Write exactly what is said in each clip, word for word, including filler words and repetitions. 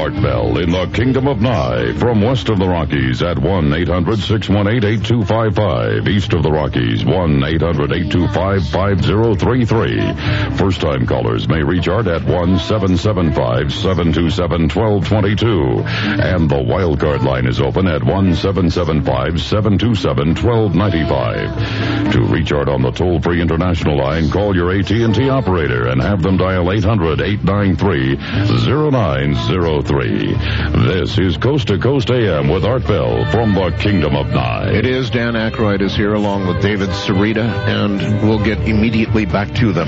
Art Bell in the Kingdom of Nye. From west of the Rockies at one eight hundred six one eight eight two five five. East of the Rockies, one eight hundred eight two five five zero three three. First-time callers may reach Art at one seven seven five seven two seven one two two two. And the wildcard line is open at one seven seven five seven two seven one two nine five. To reach Art on the toll-free international line, call your A T and T operator and have them dial eight hundred eight nine three zero nine zero three. This is Coast to Coast A M with Art Bell from the Kingdom of Nye. It is. Dan Aykroyd is here along with David Sereda, and we'll get immediately back to them.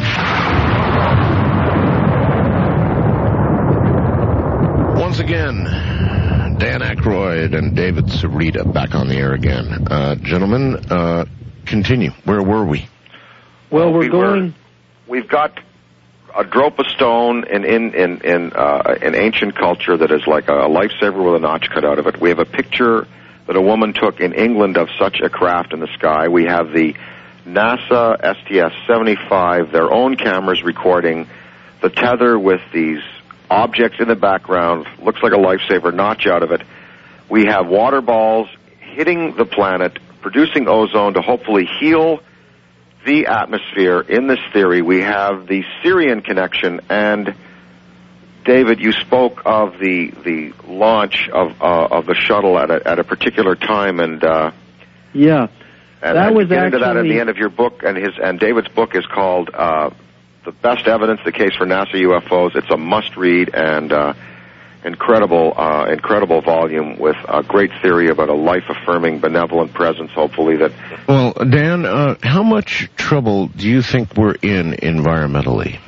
Once again, Dan Aykroyd and David Sereda back on the air again. Uh, gentlemen, uh, continue. Where were we? Well, we're we going... Were, we've got a dropa stone in in in in, uh, in ancient culture that is like a lifesaver with a notch cut out of it. We have a picture that a woman took in England of such a craft in the sky. We have the NASA S T S seventy-five, their own cameras recording the tether with these objects in the background. Looks like a lifesaver, notch out of it. We have water balls hitting the planet, producing ozone to hopefully heal the atmosphere. In this theory, we have the Sirian connection, and David, you spoke of the the launch of uh, of the shuttle at a, at a particular time, and uh, yeah, and that I was get into actually that at the end of your book, and his and David's book is called uh, "The Best Evidence: The Case for NASA U F Os." It's a must-read and uh, incredible, uh, incredible volume with a great theory about a life-affirming, benevolent presence. Hopefully, that. Well, Dan, uh, how much trouble do you think we're in environmentally?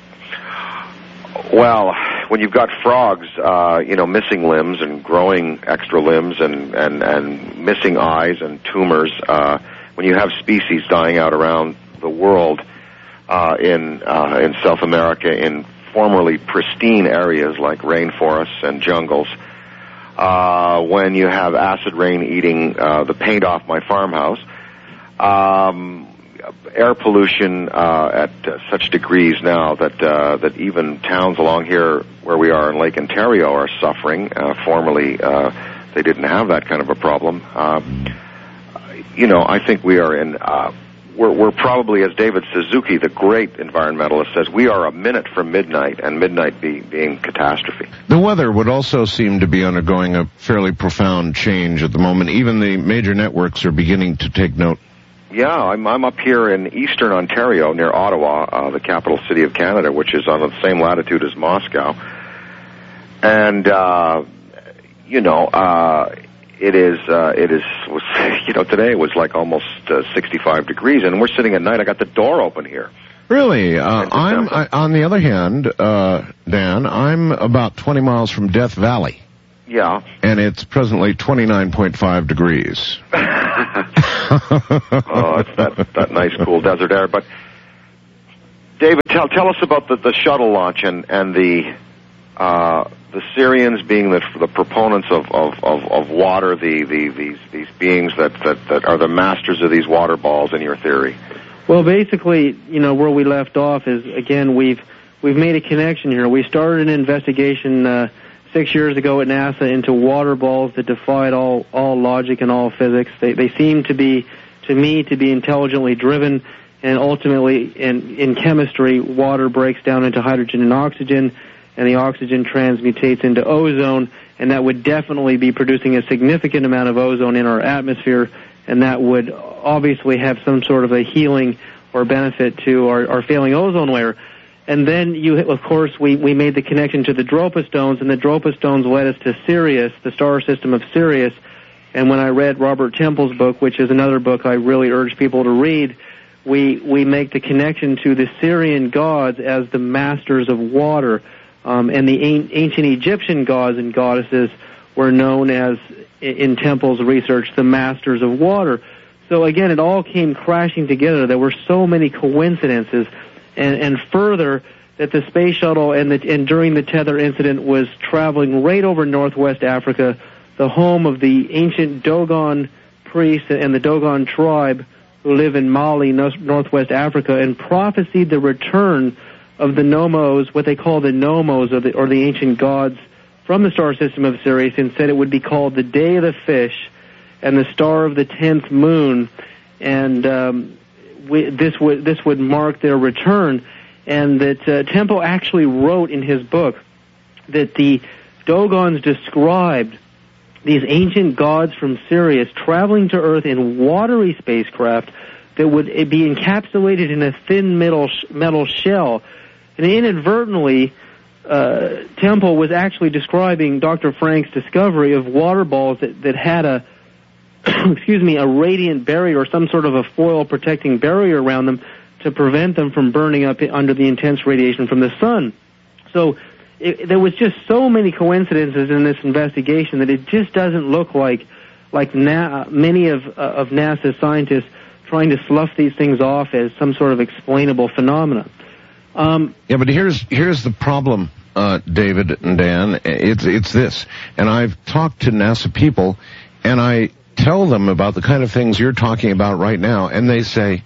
Well, when you've got frogs, uh, you know, missing limbs and growing extra limbs and, and, and missing eyes and tumors, uh, when you have species dying out around the world, uh, in, uh, in South America, in formerly pristine areas like rainforests and jungles, uh, when you have acid rain eating, uh, the paint off my farmhouse, um, air pollution uh, at uh, such degrees now that uh, that even towns along here where we are in Lake Ontario are suffering. Uh, formerly, uh, they didn't have that kind of a problem. Uh, you know, I think we are in. Uh, we're, we're probably, as David Suzuki, the great environmentalist, says, we are a minute from midnight, and midnight be, being catastrophe. The weather would also seem to be undergoing a fairly profound change at the moment. Even the major networks are beginning to take note. Yeah, I'm, I'm up here in eastern Ontario near Ottawa, uh, the capital city of Canada, which is on the same latitude as Moscow. And, uh, you know, uh, it is, uh, it is, was, you know, today it was like almost uh, sixty-five degrees, and we're sitting at night. I got the door open here. Really? Uh, I'm, I, on the other hand, uh, Dan, I'm about twenty miles from Death Valley. Yeah. And it's presently twenty-nine point five degrees. Oh, it's that, that nice, cool desert air. But, David, tell tell us about the, the shuttle launch and, and the uh, the Sirians being the, the proponents of, of, of, of water, the, the these these beings that, that, that are the masters of these water balls in your theory. Well, basically, you know, where we left off is, again, we've we've made a connection here. We started an investigation uh, six years ago at NASA into water balls that defied all, all logic and all physics. They they seem to be, to me, to be intelligently driven, and ultimately, in, in chemistry, water breaks down into hydrogen and oxygen, and the oxygen transmutates into ozone, and that would definitely be producing a significant amount of ozone in our atmosphere, and that would obviously have some sort of a healing or benefit to our, our failing ozone layer. And then, you, of course, we, we made the connection to the Dropa stones, and the Dropa stones led us to Sirius, the star system of Sirius. And when I read Robert Temple's book, which is another book I really urge people to read, we, we make the connection to the Sirian gods as the masters of water. Um, and the ancient Egyptian gods and goddesses were known as, in Temple's research, the masters of water. So again, it all came crashing together. There were so many coincidences. And, and further, that the space shuttle and, the, and during the tether incident was traveling right over Northwest Africa, the home of the ancient Dogon priests and the Dogon tribe who live in Mali, Northwest Africa, and prophesied the return of the Nomos, what they call the Nomos, or the, or the ancient gods from the star system of Sirius and said it would be called the Day of the Fish and the Star of the Tenth Moon, and um, we, this would this would mark their return. And that uh, Temple actually wrote in his book that the Dogons described these ancient gods from Sirius traveling to Earth in watery spacecraft that would be encapsulated in a thin metal metal shell. And inadvertently, uh, Temple was actually describing Doctor Frank's discovery of water balls that, that had a, excuse me, a radiant barrier or some sort of a foil protecting barrier around them to prevent them from burning up under the intense radiation from the sun. So it, there was just so many coincidences in this investigation that it just doesn't look like like Na- many of uh, of NASA's scientists trying to slough these things off as some sort of explainable phenomena. Um, yeah, but here's here's the problem, uh, David and Dan. It's it's this, and I've talked to NASA people, and I tell them about the kind of things you're talking about right now, and they say,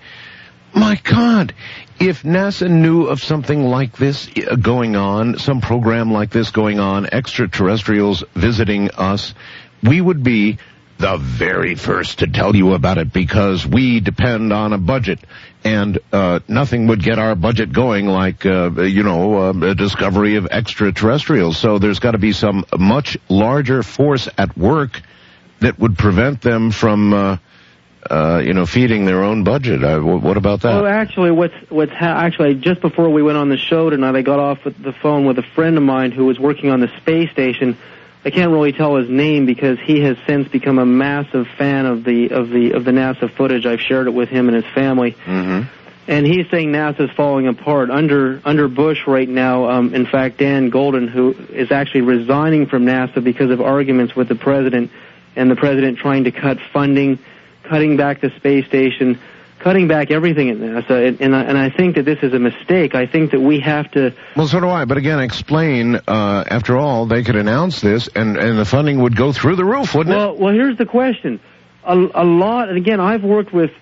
my God, if NASA knew of something like this going on, some program like this going on, extraterrestrials visiting us, we would be the very first to tell you about it because we depend on a budget, and uh, nothing would get our budget going like, uh, you know, uh, a discovery of extraterrestrials. So there's got to be some much larger force at work that would prevent them from Uh, Uh, you know, feeding their own budget. Uh, what about that? Well, actually, what's what's ha- actually just before we went on the show tonight, I got off with the phone with a friend of mine who was working on the space station. I can't really tell his name because he has since become a massive fan of the of the of the NASA footage. I've shared it with him and his family, mm-hmm. and he's saying NASA's falling apart under under Bush right now. Um, in fact, Dan Golden, who is actually resigning from NASA because of arguments with the president, and the president trying to cut funding, cutting back the space station, cutting back everything at NASA, and, and, I, and I think that this is a mistake. I think that we have to... Well, so do I, but again, explain, uh, after all, they could announce this, and, and the funding would go through the roof, wouldn't well, it? Well, here's the question. A, a lot, and again, I've worked with,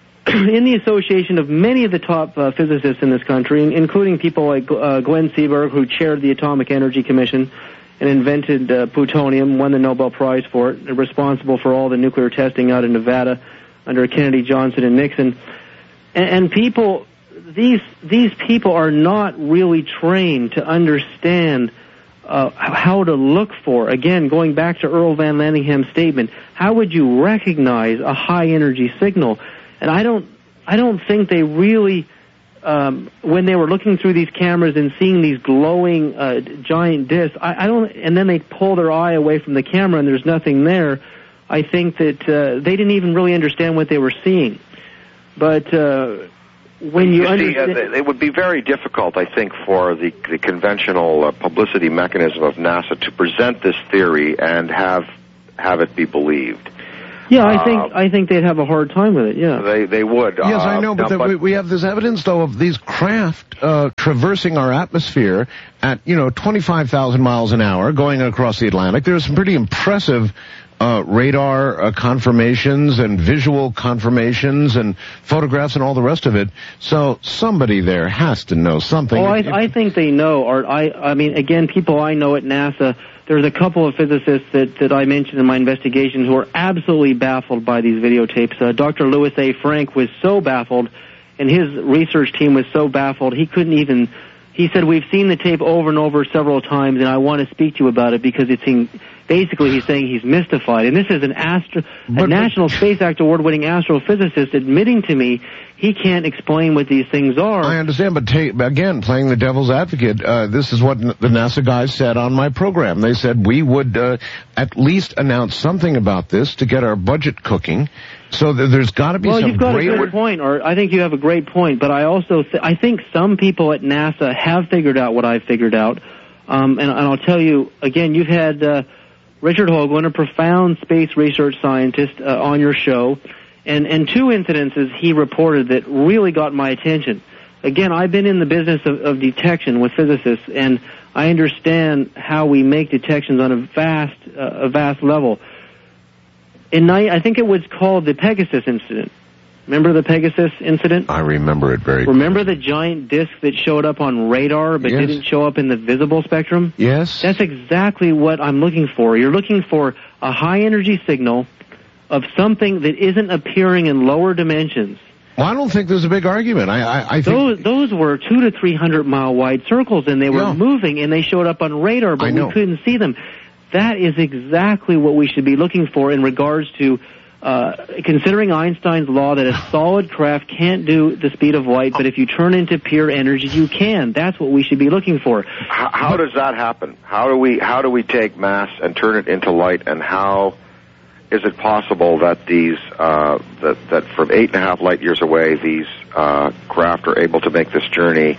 in the association of many of the top uh, physicists in this country, including people like uh, Glenn Seaberg, who chaired the Atomic Energy Commission, and invented uh, plutonium, won the Nobel Prize for it, and responsible for all the nuclear testing out in Nevada under Kennedy, Johnson, and Nixon. And, and people, these these people are not really trained to understand uh, how to look for. Again, going back to Earl Van Landingham's statement, how would you recognize a high energy signal? And I don't, I don't think they really. Um, when they were looking through these cameras and seeing these glowing uh, giant discs, I, I don't, and then they pull their eye away from the camera and there's nothing there. I think that uh, they didn't even really understand what they were seeing. But uh, when you, you understand, see, uh, it would be very difficult, I think, for the the conventional uh, publicity mechanism of NASA to present this theory and have have it be believed. Yeah, I think uh, I think they'd have a hard time with it. Yeah, they they would. Yes, uh, I know, but, now, the, but we, we have this evidence though of these craft uh, traversing our atmosphere at you know twenty-five thousand miles an hour, going across the Atlantic. There's some pretty impressive uh, radar uh, confirmations and visual confirmations and photographs and all the rest of it. So somebody there has to know something. Oh, I, if, I think they know. Art. I I mean, again, people I know at NASA. There's a couple of physicists that, that I mentioned in my investigation who are absolutely baffled by these videotapes. Uh, Doctor Louis A. Frank was so baffled, and his research team was so baffled, he couldn't even... He said, we've seen the tape over and over several times, and I want to speak to you about it because it's... In, basically, he's saying he's mystified. And this is an astro, a but, National Space Act Award-winning astrophysicist admitting to me he can't explain what these things are. I understand, but ta- again, playing the devil's advocate, uh, this is what n- the NASA guys said on my program. They said we would uh, at least announce something about this to get our budget cooking. So th- there's got to be well, some you've got great... a good point, or I think you have a great point, but I also th- I think some people at NASA have figured out what I've figured out. Um, and, and I'll tell you, again, you've had uh, Richard Hoagland, a profound space research scientist, uh, on your show. And, and two incidences he reported that really got my attention. Again, I've been in the business of, of detection with physicists, and I understand how we make detections on a vast, uh, a vast level. In night, I think it was called the Pegasus incident. Remember the Pegasus incident? I remember it very Remember clearly. the giant disc that showed up on radar but Yes. didn't show up in the visible spectrum? Yes. That's exactly what I'm looking for. You're looking for a high-energy signal of something that isn't appearing in lower dimensions. Well, I don't think there's a big argument. I, I, I think Those those were two to three hundred mile wide circles, and they were Yeah. moving, and they showed up on radar, I but know. we couldn't see them. That is exactly what we should be looking for in regards to uh, considering Einstein's law that a solid craft can't do the speed of light, but if you turn into pure energy, you can. That's what we should be looking for. How, how does that happen? How do we how do we take mass and turn it into light, and how is it possible that these uh, that that from eight and a half light years away, these uh, craft are able to make this journey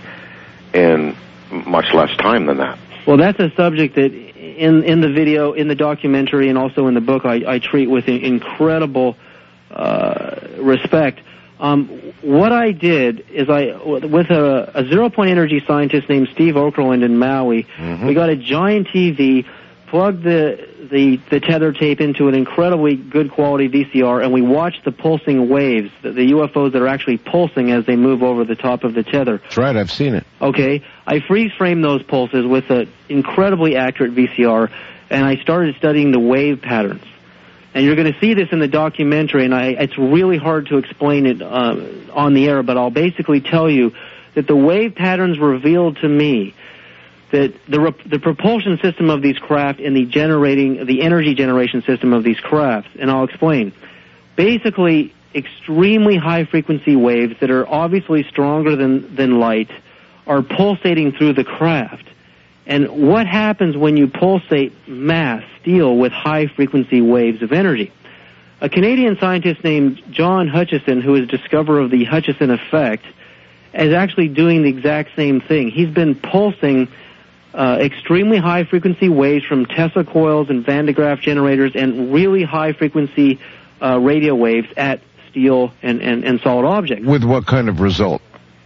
in much less time than that? Well, that's a subject that in in the video, in the documentary, and also in the book, I, I treat with incredible uh, respect. Um, what I did is I, with a, a zero-point energy scientist named Steve Okerlund in Maui, Mhm. we got a giant T V, plugged the, the the tether tape into an incredibly good quality V C R, and we watched the pulsing waves, the, the U F Os that are actually pulsing as they move over the top of the tether. That's right, I've seen it. Okay, I freeze framed those pulses with an incredibly accurate V C R, and I started studying the wave patterns. And you're going to see this in the documentary, and I, it's really hard to explain it uh, on the air, but I'll basically tell you that the wave patterns revealed to me that the rep- the propulsion system of these craft and the generating the energy generation system of these crafts, and I'll explain. Basically, extremely high frequency waves that are obviously stronger than than light are pulsating through the craft. And what happens when you pulsate mass, steel, with high-frequency waves of energy? A Canadian scientist named John Hutchison, who is discoverer of the Hutchison effect, is actually doing the exact same thing. He's been pulsing uh, extremely high-frequency waves from Tesla coils and Van de Graaff generators and really high-frequency uh, radio waves at steel and, and, and solid objects. With what kind of result?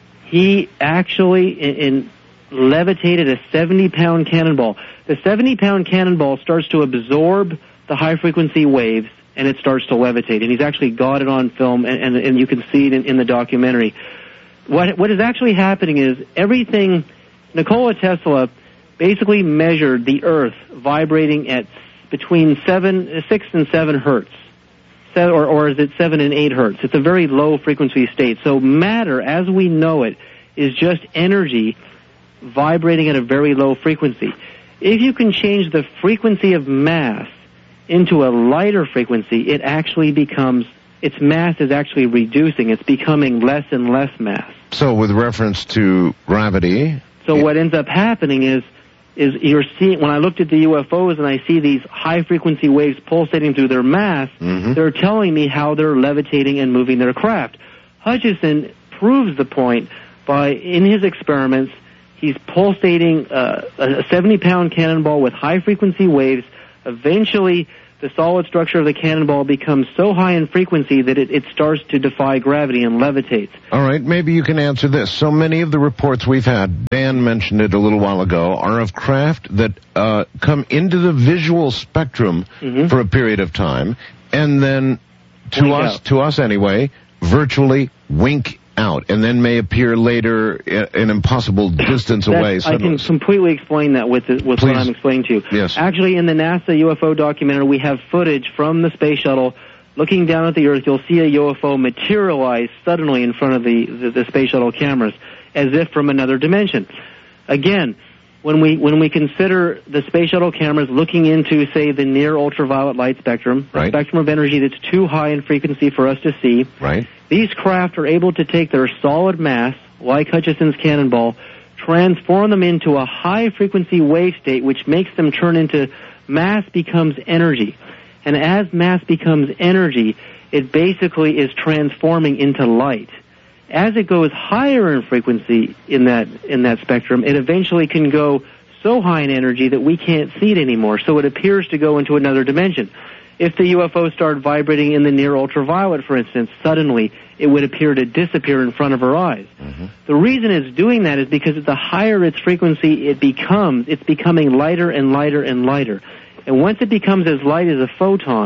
He actually, in, in levitated a seventy-pound cannonball. The seventy-pound cannonball starts to absorb the high-frequency waves, and it starts to levitate. And he's actually got it on film, and, and, and you can see it in, in the documentary. What what is actually happening is everything. Nikola Tesla basically measured the Earth vibrating at between seven, six and seven hertz, seven, or or is it seven and eight hertz? It's a very low frequency state. So matter, as we know it, is just energy vibrating at a very low frequency. If you can change the frequency of mass into a lighter frequency, it actually becomes, its mass is actually reducing. It's becoming less and less mass. So with reference to gravity... So what ends up happening is, is you're seeing, when I looked at the U F Os and I see these high-frequency waves pulsating through their mass, Mhm. they're telling me how they're levitating and moving their craft. Hutchison proves the point by, in his experiments, he's pulsating uh, a seventy-pound cannonball with high-frequency waves. Eventually, the solid structure of the cannonball becomes so high in frequency that it, it starts to defy gravity and levitates. All right, maybe you can answer this. So many of the reports we've had, Dan mentioned it a little while ago, are of craft that uh, come into the visual spectrum Mhm. for a period of time, and then, to Wink us, out. to us anyway, virtually wink out, and then may appear later i- an impossible distance That's- away. I suddenly. can completely explain that with the, with Please. what I'm explaining to you. Yes. Actually, in the NASA U F O documentary, we have footage from the space shuttle looking down at the Earth. You'll see a U F O materialize suddenly in front of the, the, the space shuttle cameras, as if from another dimension. Again, when we when we consider the space shuttle cameras looking into, say, the near ultraviolet light spectrum, Right. a spectrum of energy that's too high in frequency for us to see, Right? these craft are able to take their solid mass, like Hutchison's cannonball, transform them into a high-frequency wave state, which makes them turn into mass becomes energy. And as mass becomes energy, it basically is transforming into light. As it goes higher in frequency in that in that spectrum, it eventually can go so high in energy that we can't see it anymore. So it appears to go into another dimension. If the U F O started vibrating in the near ultraviolet, for instance, suddenly it would appear to disappear in front of our eyes. Mm-hmm. The reason it's doing that is because the higher its frequency it becomes, it's becoming lighter and lighter and lighter. And once it becomes as light as a photon,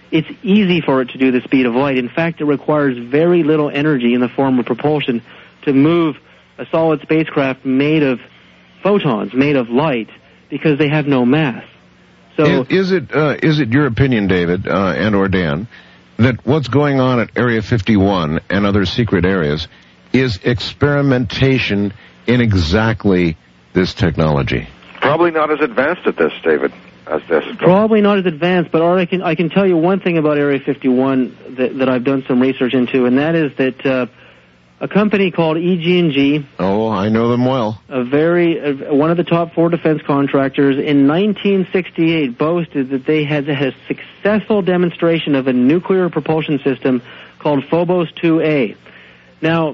it's easy for it to do the speed of light. In fact, it requires very little energy in the form of propulsion to move a solid spacecraft made of photons, made of light, because they have no mass. So, is, is it uh, is it your opinion, David uh, and or Dan, that what's going on at Area fifty-one and other secret areas is experimentation in exactly this technology? Probably not as advanced at this, David, as this. Probably not as advanced, but I can I can tell you one thing about Area fifty-one that, that I've done some research into, and that is that uh, a company called E G and G. Oh, I know them well. A very uh, one of the top four defense contractors in nineteen sixty-eight boasted that they had a successful demonstration of a nuclear propulsion system called Phobos two A. Now,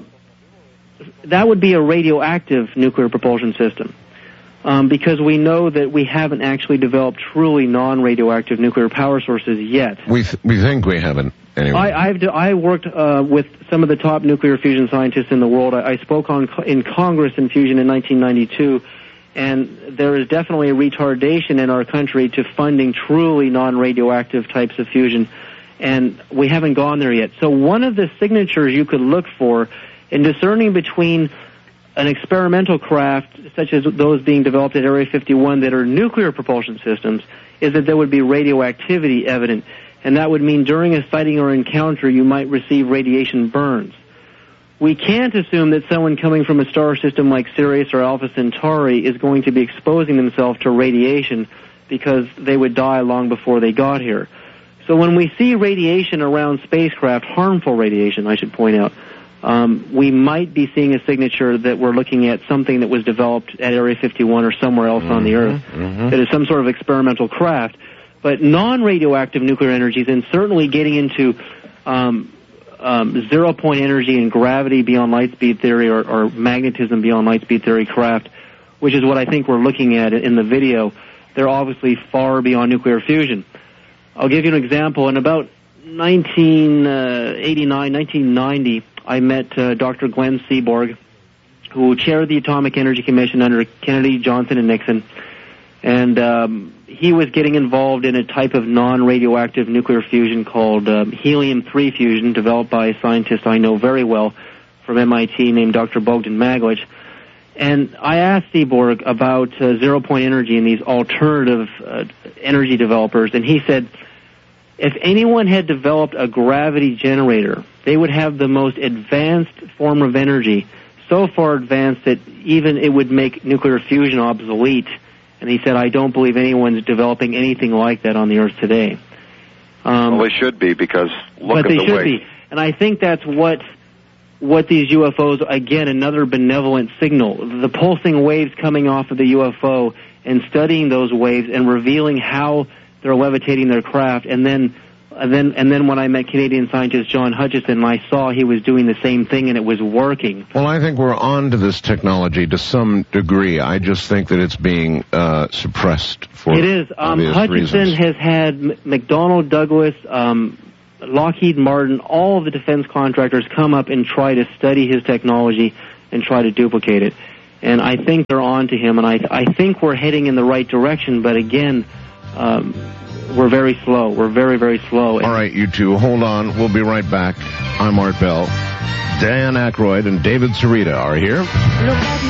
that would be a radioactive nuclear propulsion system, um, because we know that we haven't actually developed truly non-radioactive nuclear power sources yet. We th- we think we haven't. Anyway. I, I've I worked uh, with some of the top nuclear fusion scientists in the world. I, I spoke on in Congress in fusion in nineteen ninety-two, and there is definitely a retardation in our country to funding truly non-radioactive types of fusion, and we haven't gone there yet. So one of the signatures you could look for in discerning between an experimental craft, such as those being developed at Area fifty-one that are nuclear propulsion systems, is that there would be radioactivity evident. And that would mean during a sighting or encounter, you might receive radiation burns. We can't assume that someone coming from a star system like Sirius or Alpha Centauri is going to be exposing themselves to radiation, because they would die long before they got here. So when we see radiation around spacecraft, harmful radiation, I should point out, um, we might be seeing a signature that we're looking at something that was developed at Area fifty-one or somewhere else mm-hmm, on the Earth mm-hmm. that is some sort of experimental craft. But non-radioactive nuclear energies, and certainly getting into um, um, zero-point energy and gravity beyond light speed theory, or, or magnetism beyond light speed theory craft, which is what I think we're looking at in the video, they're obviously far beyond nuclear fusion. I'll give you an example. In about nineteen eighty-nine, nineteen ninety, I met uh, Doctor Glenn Seaborg, who chaired the Atomic Energy Commission under Kennedy, Johnson, and Nixon. And um, he was getting involved in a type of non-radioactive nuclear fusion called um, helium three fusion, developed by a scientist I know very well from M I T named Doctor Bogdan Maglic. And I asked Seaborg about uh, zero-point energy and these alternative uh, energy developers, and he said, if anyone had developed a gravity generator, they would have the most advanced form of energy, so far advanced that even it would make nuclear fusion obsolete. And he said, I don't believe anyone's developing anything like that on the Earth today. Um, well, they should be, because look but at they the should way. Be. And I think that's what what these U F Os, again, another benevolent signal. The pulsing waves coming off of the U F O and studying those waves and revealing how they're levitating their craft. And then and then, and then when I met Canadian scientist John Hutchison, I saw he was doing the same thing, and it was working. Well, I think we're on to this technology to some degree. I just think that it's being uh, suppressed for It is. Um, Hutchison reasons. has had M- McDonnell Douglas, um, Lockheed Martin, all of the defense contractors come up and try to study his technology and try to duplicate it. And I think they're on to him, and I, I think we're heading in the right direction, but again, um, we're very slow. We're very, very slow. All right, you two, hold on. We'll be right back. I'm Art Bell. Dan Aykroyd and David Sarita are here.